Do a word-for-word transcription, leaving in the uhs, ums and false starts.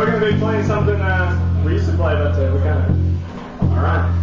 we're going to be playing something uh, we used to play, but uh, we kind of... All right.